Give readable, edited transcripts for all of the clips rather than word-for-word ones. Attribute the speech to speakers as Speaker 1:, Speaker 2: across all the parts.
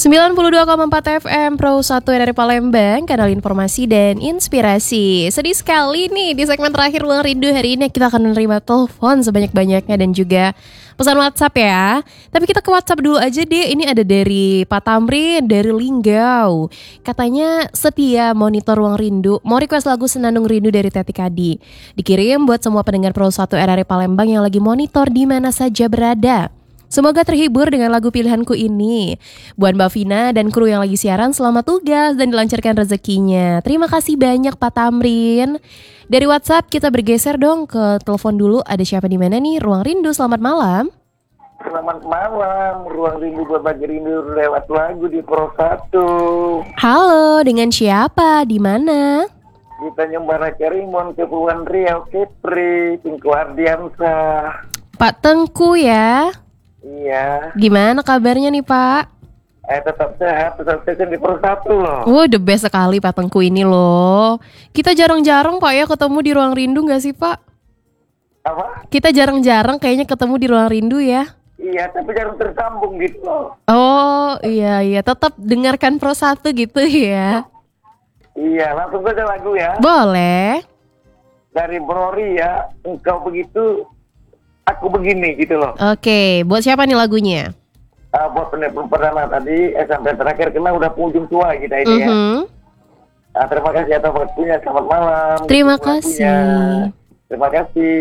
Speaker 1: 92,4 FM Pro 1 dari Palembang, kanal informasi dan inspirasi. Sedih sekali nih di segmen terakhir Ruang Rindu hari ini kita akan menerima telepon sebanyak-banyaknya dan juga pesan WhatsApp ya. Tapi kita ke WhatsApp dulu aja deh. Ini ada dari Pak Tamrin dari Linggau. Katanya setia monitor Ruang Rindu, mau request lagu Senandung Rindu dari Teti Kadi. Dikirim buat semua pendengar Pro 1 RRI Palembang yang lagi monitor di mana saja berada. Semoga terhibur dengan lagu pilihanku ini. Buat Mbak Vina dan kru yang lagi siaran, selamat tugas dan dilancarkan rezekinya. Terima kasih banyak Pak Tamrin. Dari WhatsApp kita bergeser dong ke telepon dulu. Ada siapa di mana nih? Ruang Rindu, selamat malam.
Speaker 2: Selamat malam, Ruang Rindu berbagi rindu lewat lagu di Pro 1.
Speaker 1: Halo, dengan siapa? Di mana?
Speaker 2: Di Tanjung Barat Karimun, Kepulauan Riau, Kepri, Tengku Ardiansah.
Speaker 1: Pak Tengku ya?
Speaker 2: Iya.
Speaker 1: Gimana kabarnya nih Pak?
Speaker 2: Tetap sehat di Pro 1 loh.
Speaker 1: The best sekali Pak Tengku ini loh. Kita jarang-jarang Pak ya ketemu di Ruang Rindu gak sih Pak?
Speaker 2: Apa?
Speaker 1: Kita jarang-jarang kayaknya ketemu di Ruang Rindu ya.
Speaker 2: Iya, tapi jarang tersambung gitu loh.
Speaker 1: Oh iya, tetap dengarkan Pro 1 gitu ya.
Speaker 2: Iya, langsung saja lagu ya.
Speaker 1: Boleh.
Speaker 2: Dari Brori ya, engkau begitu, aku begini gitu loh.
Speaker 1: Oke, buat siapa nih lagunya?
Speaker 2: Buat penelpon pertama tadi sampai terakhir karena udah penghujung tua kita ini ya. Terima kasih atas waktunya, selamat malam.
Speaker 1: Terima kasih.
Speaker 2: Terima kasih.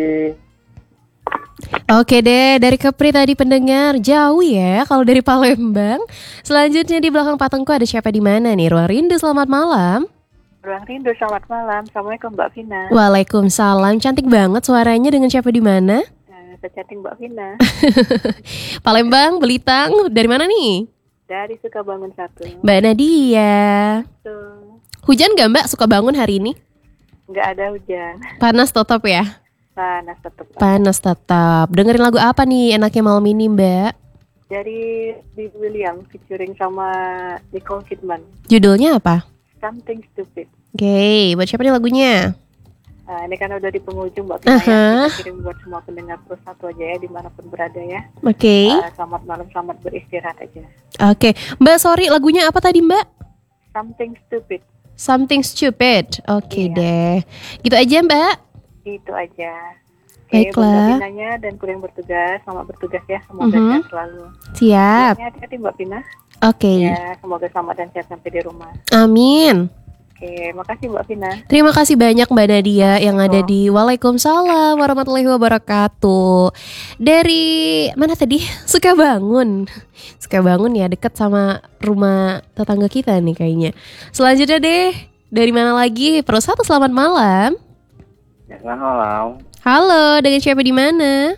Speaker 1: Oke deh, dari Kepri tadi pendengar jauh ya kalau dari Palembang. Selanjutnya di belakang Pak Tengku ada siapa di mana nih? Ruang Rindu, selamat malam.
Speaker 3: Ruang Rindu, selamat malam. Assalamualaikum Mbak Vina.
Speaker 1: Waalaikumsalam, cantik banget suaranya. Dengan siapa di mana?
Speaker 3: Chatting Mbak Vina.
Speaker 1: Palembang, Belitang, dari mana nih?
Speaker 3: Dari Sukabangun 1.
Speaker 1: Mbak Nadia.
Speaker 3: Tuh.
Speaker 1: Hujan gak Mbak Sukabangun hari ini?
Speaker 3: Nggak ada hujan.
Speaker 1: Panas tetap ya?
Speaker 3: Panas tetap.
Speaker 1: Panas tetap. Dengerin lagu apa nih enaknya malam ini Mbak?
Speaker 3: Dari Bibi William featuring sama Nicole Kidman.
Speaker 1: Judulnya apa?
Speaker 3: Something Stupid.
Speaker 1: Oke, buat siapa nih lagunya?
Speaker 3: Ini kan udah di penghujung Mbak Vina ya. Kita kirim buat semua pendengar Pro 1 aja ya, dimanapun berada ya.
Speaker 1: Oke.
Speaker 3: Selamat malam, selamat beristirahat aja.
Speaker 1: Oke, Mbak sorry lagunya apa tadi Mbak?
Speaker 3: Something Stupid.
Speaker 1: Something Stupid. Oke
Speaker 3: Iya.
Speaker 1: deh. Gitu aja Mbak.
Speaker 3: Itu aja.
Speaker 1: Baiklah.
Speaker 3: Mbak Vinanya dan kru yang bertugas, selamat bertugas ya. Semoga sehat selalu.
Speaker 1: Siap.
Speaker 3: Hati-hati Mbak Vina.
Speaker 1: Oke.
Speaker 3: Ya, semoga selamat dan sehat sampai di rumah.
Speaker 1: Amin.
Speaker 3: Oke, makasih Mbak Vina.
Speaker 1: Terima kasih banyak Mbak Nadia yang ada di Waalaikumsalam warahmatullahi wabarakatuh. Dari mana tadi? Sukabangun. Sukabangun ya, dekat sama rumah tetangga kita nih kayaknya. Selanjutnya deh, dari mana lagi? Pro 1, selamat malam.
Speaker 2: Selamat malam.
Speaker 1: Halo, dengan siapa di mana?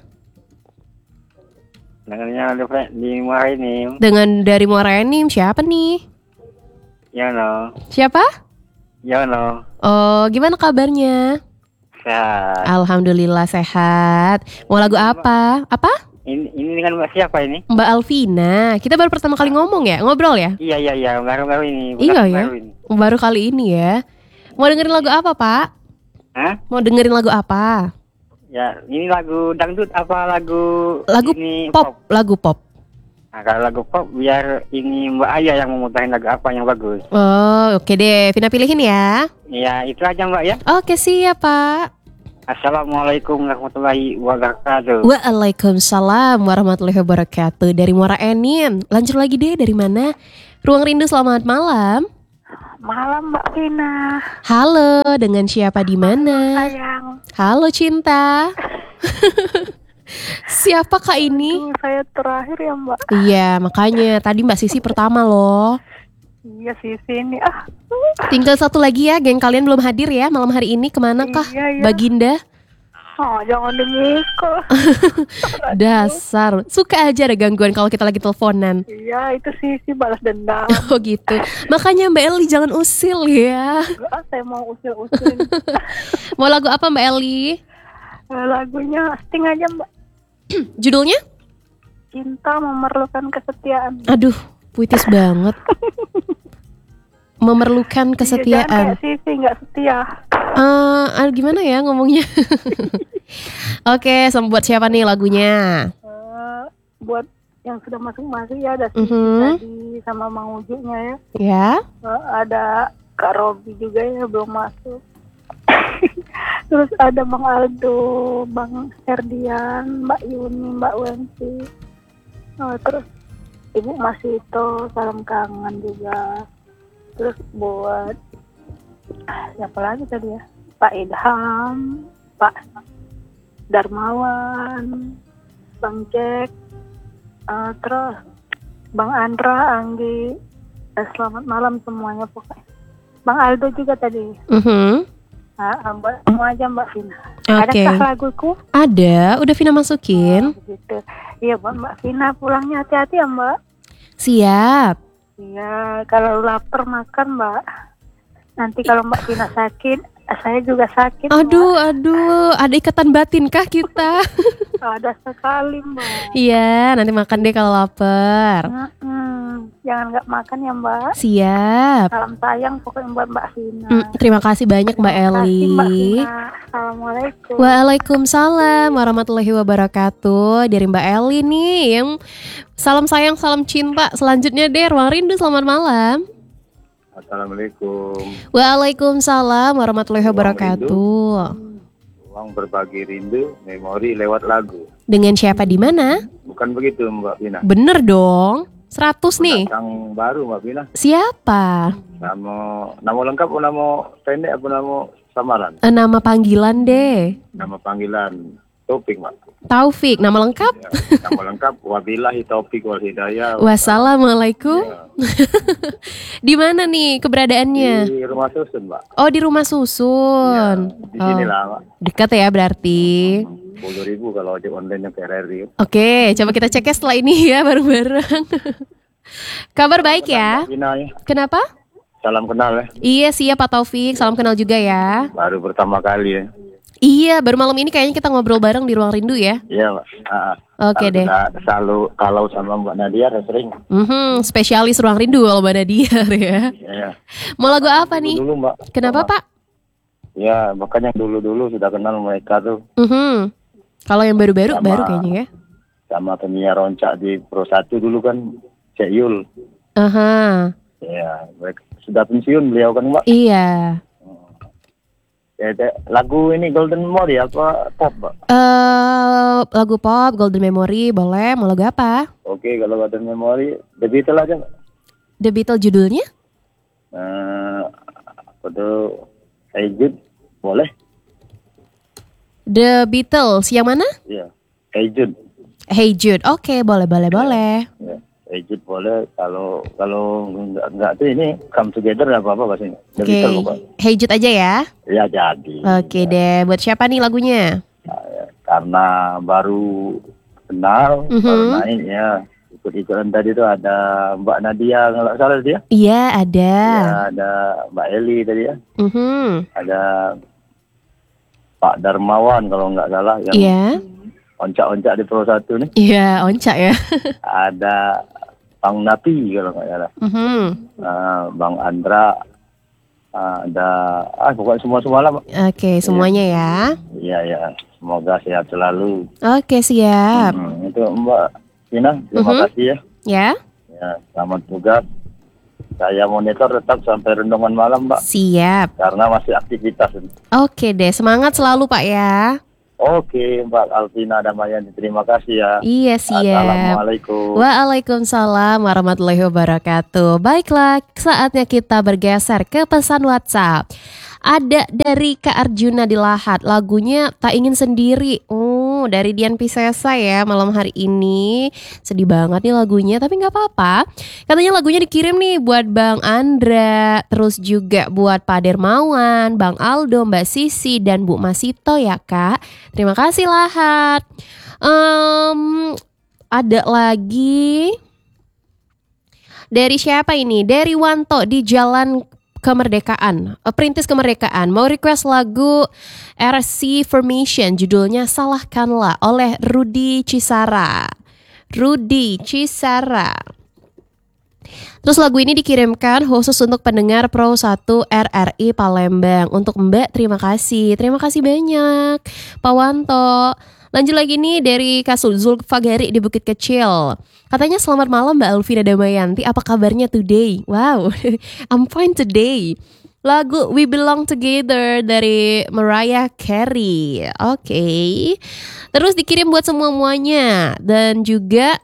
Speaker 2: Dengarnya di Muara ini.
Speaker 1: Dengan dari Muara Enim, siapa nih?
Speaker 2: Yono.
Speaker 1: Siapa?
Speaker 2: Yono.
Speaker 1: Oh, gimana kabarnya?
Speaker 2: Sehat.
Speaker 1: Alhamdulillah sehat. Mau lagu apa? Apa?
Speaker 2: Ini dengan Mbak siapa ini?
Speaker 1: Mbak Alvina. Kita baru pertama kali ngomong ya, ngobrol ya?
Speaker 2: Iya, baru ini.
Speaker 1: Iya ya.
Speaker 2: Baru ini.
Speaker 1: Baru kali ini ya. Mau dengerin lagu apa, Pak?
Speaker 2: Hah?
Speaker 1: Mau dengerin lagu apa?
Speaker 2: Ya, ini lagu dangdut apa lagu ini
Speaker 1: pop, lagu pop.
Speaker 2: Nah, kalau lagu pop biar ini Mbak Aya yang memutarin lagu apa yang bagus.
Speaker 1: Oh, oke deh. Vina pilihin ya.
Speaker 2: Ya, itu aja Mbak ya.
Speaker 1: Oke, siap, Pak.
Speaker 2: Assalamualaikum warahmatullahi wabarakatuh.
Speaker 1: Waalaikumsalam warahmatullahi wabarakatuh. Dari Muara Enim. Lanjut lagi deh, dari mana? Ruang Rindu, selamat malam.
Speaker 3: Malam Mbak Vina.
Speaker 1: Halo, dengan siapa di mana?
Speaker 3: Sayang.
Speaker 1: Halo cinta. Siapa kak ini?
Speaker 3: Saya terakhir ya Mbak.
Speaker 1: Iya, makanya tadi Mbak Sisi pertama loh.
Speaker 3: Iya sih sini.
Speaker 1: Tinggal satu lagi ya, geng kalian belum hadir ya malam hari ini. Kemana kah?
Speaker 3: Iya.
Speaker 1: Baginda?
Speaker 3: Oh, jangan dimikul.
Speaker 1: Dasar, suka aja ada gangguan kalau kita lagi teleponan.
Speaker 3: Iya, itu sih balas dendam.
Speaker 1: Oh gitu. Makanya Mbak Eli jangan usil ya.
Speaker 3: Enggak, saya mau usil-usil.
Speaker 1: Mau lagu apa Mbak Eli?
Speaker 3: Lagunya Sting aja Mbak.
Speaker 1: Judulnya?
Speaker 3: Cinta memerlukan kesetiaan.
Speaker 1: Aduh, puitis banget. Memerlukan kesetiaan.
Speaker 3: Jangan kayak Sisi nggak setia.
Speaker 1: Gimana ya ngomongnya? Oke, buat siapa nih lagunya?
Speaker 3: Buat yang sudah masuk ya, ada Sisi tadi sama Mang Ujunya ya.
Speaker 1: Ya.
Speaker 3: Ada Kak Robi juga ya belum masuk. Terus ada Bang Aldo, Bang Herdian, Mbak Yuni, Mbak Wensi. Terus Ibu Masito, salam kangen juga. Terus buat siapa lagi tadi ya? Pak Idham, Pak Darmawan, Bang Jack, terus Bang Andra, Anggi. Selamat malam semuanya pokoknya. Bang Aldo juga tadi. Mbak, semua aja Mbak Vina.
Speaker 1: Okay.
Speaker 3: Adakah laguku?
Speaker 1: Ada, udah Vina masukin.
Speaker 3: Gitu. Iya Mbak Vina, pulangnya hati-hati ya Mbak.
Speaker 1: Siap.
Speaker 3: Iya, kalau lapar makan Mbak. Nanti kalau Mbak Vina sakit, saya juga sakit.
Speaker 1: Aduh, ada ikatan batin kah kita?
Speaker 3: Ada sekali Mbak.
Speaker 1: Iya, nanti makan deh kalau lapar.
Speaker 3: Jangan nggak makan ya Mbak.
Speaker 1: Siap.
Speaker 3: Salam sayang pokoknya buat Mbak Vina.
Speaker 1: Terima kasih banyak Mbak Eli.
Speaker 3: Mbak Vina. Assalamualaikum.
Speaker 1: Waalaikumsalam warahmatullahi wabarakatuh. Dari Mbak Eli nih yang salam sayang, salam cinta. Selanjutnya deh Ruang Rindu, selamat malam.
Speaker 4: Assalamualaikum.
Speaker 1: Waalaikumsalam warahmatullahi wabarakatuh.
Speaker 4: Ruang berbagi rindu, memori lewat lagu.
Speaker 1: Dengan siapa di mana?
Speaker 4: Bukan begitu Mbak Vina?
Speaker 1: Bener dong. 100 nih.
Speaker 4: Yang baru Mbak Vina.
Speaker 1: Siapa?
Speaker 4: Nama lengkap atau nama pendek atau nama samaran?
Speaker 1: Nama panggilan deh.
Speaker 4: Nama panggilan Taufik Mbak.
Speaker 1: Taufik, nama lengkap?
Speaker 4: Ya, nama lengkap wabillahi taufik wal hidayah.
Speaker 1: Wassalamualaikum. Ya. Di mana nih keberadaannya?
Speaker 4: Di rumah susun Mbak.
Speaker 1: Oh, di rumah susun.
Speaker 4: Ya, di sini lah Mbak.
Speaker 1: Dekat ya berarti.
Speaker 4: 10.000 kalau ojek online yang PRRI.
Speaker 1: Oke, coba kita cek ya setelah ini ya bareng-bareng. Kabar baik ya? Kenapa?
Speaker 4: Salam kenal ya.
Speaker 1: Iya siap Pak Taufik, salam kenal juga ya.
Speaker 4: Baru pertama kali ya.
Speaker 1: Iya, baru malam ini kayaknya kita ngobrol bareng di Ruang Rindu ya.
Speaker 4: Iya Mbak.
Speaker 1: Oke deh.
Speaker 4: Selalu kalau sama Mbak Nadia sering.
Speaker 1: Spesialis Ruang Rindu kalau Mbak Nadia ya.
Speaker 4: Iya.
Speaker 1: Mau lagu apa nih?
Speaker 4: Dulu Mbak.
Speaker 1: Kenapa Pak?
Speaker 4: Ya, makanya dulu sudah kenal mereka tuh.
Speaker 1: Kalau yang baru-baru baru kayaknya ya.
Speaker 4: Sama penyiar roncak di Pro 1 dulu kan, Cek Yul. Ya, sudah pensiun beliau kan Mbak.
Speaker 1: Iya.
Speaker 4: Lagu ini Golden Memory apa pop Mbak?
Speaker 1: Lagu pop Golden Memory boleh. Mau lagu apa?
Speaker 4: Oke, kalau Golden Memory The Beatles aja Mbak.
Speaker 1: The Beatles judulnya?
Speaker 4: Apa tuh? Hey Jude boleh?
Speaker 1: The Beatles yang mana?
Speaker 4: Iya, Hey Jude.
Speaker 1: Hey Jude, oke, boleh.
Speaker 4: Ya, Hey Jude boleh. Kalau enggak tuh ini Come Together apa bahasanya? The Beatles pokoknya.
Speaker 1: Hey Jude aja ya?
Speaker 4: Ya jadi.
Speaker 1: Oke deh, buat siapa nih lagunya?
Speaker 4: Karena baru kenal, baru main ya. Ikut-ikutan tadi tuh ada Mbak Nadia, nggak salah dia?
Speaker 1: Iya ada.
Speaker 4: Ya, ada Mbak Eli tadi ya. Ada Pak Darmawan kalau nggak salah yang oncak-oncak di Pro 1 nih.
Speaker 1: Iya, oncak ya.
Speaker 4: Ada Bang Napi kalau nggak salah. Bang Andra, ada pokoknya semua lah.
Speaker 1: Oke, semuanya ya.
Speaker 4: Iya, semoga sehat selalu.
Speaker 1: Oke, siap.
Speaker 4: Itu Mbak Vina, terima kasih ya.
Speaker 1: Ya,
Speaker 4: selamat tugas. Saya monitor tetap sampai renungan malam, Mbak.
Speaker 1: Siap.
Speaker 4: Karena masih aktivitas.
Speaker 1: Oke deh, semangat selalu Pak ya.
Speaker 4: Oke, Mbak Alvina Damayani, terima kasih ya.
Speaker 1: Iya, siap.
Speaker 4: Assalamualaikum.
Speaker 1: Waalaikumsalam warahmatullahi wabarakatuh. Baiklah, saatnya kita bergeser ke pesan WhatsApp. Ada dari Kak Arjuna di Lahat, lagunya Tak Ingin Sendiri. Dari Dian Piscesa ya malam hari ini. Sedih banget nih lagunya, tapi gak apa-apa. Katanya lagunya dikirim nih buat Bang Andra, terus juga buat Pak Dermawan, Bang Aldo, Mbak Sisi, dan Bu Masito ya Kak. Terima kasih Lahat. Ada lagi dari siapa ini? Dari Wanto di Jalan Kemerdekaan, Perintis Kemerdekaan, mau request lagu RC Formation, judulnya Salahkanlah oleh Rudy Cisara. Terus lagu ini dikirimkan khusus untuk pendengar Pro 1 RRI Palembang. Untuk Mbak, terima kasih banyak Pak Wanto. Lanjut lagi nih dari Kasul Zulfagari di Bukit Kecil. Katanya selamat malam Mbak Alvina Damayanti, apa kabarnya today? Wow, I'm fine today. Lagu We Belong Together dari Mariah Carey. Oke. Terus dikirim buat semua-muanya. Dan juga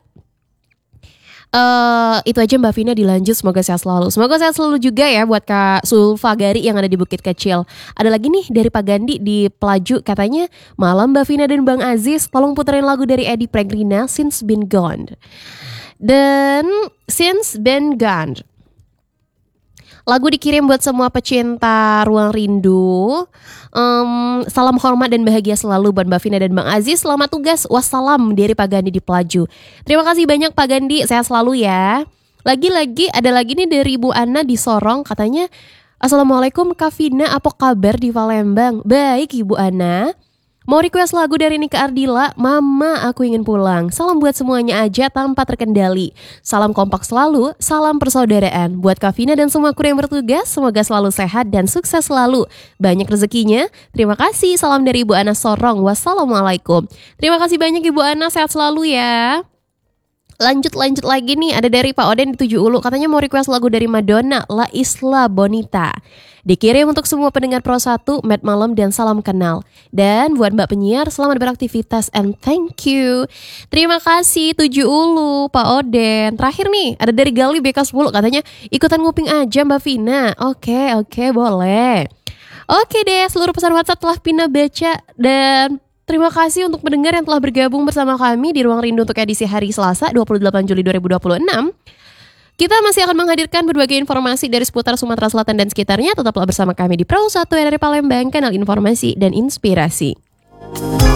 Speaker 1: itu aja Mbak Vina, dilanjut semoga sehat selalu. Semoga sehat selalu juga ya buat Kak Sulfagari yang ada di Bukit Kecil. Ada lagi nih dari Pak Gandhi di Pelaju, katanya malam Mbak Vina dan Bang Aziz, tolong puterin lagu dari Eddie Pregrina, Since Been Gone. Dan Since Been Gone, lagu dikirim buat semua pecinta Ruang Rindu. Salam hormat dan bahagia selalu buat Mbak Vina dan Bang Aziz. Selamat tugas, wassalam dari Pak Gandhi di Pelaju. Terima kasih banyak Pak Gandhi, sehat selalu ya. Lagi-lagi ada lagi nih dari Ibu Ana di Sorong, katanya Assalamualaikum Kak Vina, apa kabar di Palembang? Baik Ibu Ana. Mau request lagu dari Nika Ardila, Mama Aku Ingin Pulang. Salam buat semuanya aja tanpa terkendali. Salam kompak selalu, salam persaudaraan. Buat Kak Vina dan semua kru yang bertugas, semoga selalu sehat dan sukses selalu. Banyak rezekinya. Terima kasih, salam dari Ibu Ana Sorong. Wassalamualaikum. Terima kasih banyak Ibu Ana, sehat selalu ya. Lanjut lagi nih, ada dari Pak Oden di 7 Ulu, katanya mau request lagu dari Madonna, La Isla Bonita. Dikirim untuk semua pendengar Pro 1, Mad Malam dan salam kenal. Dan buat Mbak penyiar, selamat beraktivitas and thank you. Terima kasih 7 Ulu, Pak Oden. Terakhir nih, ada dari Gali BK10, katanya ikutan nguping aja Mbak Vina. Oke, boleh. Oke deh, seluruh pesan WhatsApp telah Vina baca. Dan terima kasih untuk pendengar yang telah bergabung bersama kami di Ruang Rindu untuk edisi hari Selasa 28 Juli 2026. Kita masih akan menghadirkan berbagai informasi dari seputar Sumatera Selatan dan sekitarnya. Tetaplah bersama kami di Pro 1 dari Palembang, kanal informasi dan inspirasi.